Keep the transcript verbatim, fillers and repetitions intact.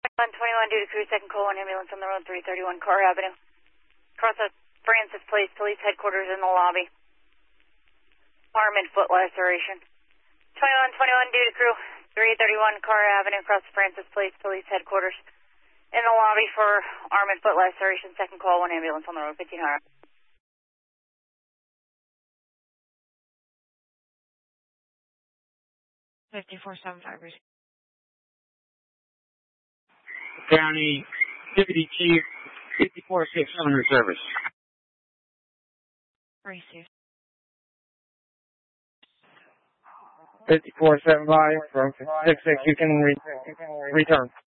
one twenty-one due to crew, second call, one ambulance on the road, three thirty-one Carr Avenue. Cross at Francis Place, police headquarters in the lobby. Arm and foot laceration. twenty-one twenty-one due to crew, three thirty-one Carr Avenue, across Francis Place, police headquarters in the lobby for arm and foot laceration, second call, one ambulance on the road, fifteen hundred. fifty-four seven five. County Deputy Chief, fifty-four six hundred service. Receive. fifty-four seven five from six six, you can re return.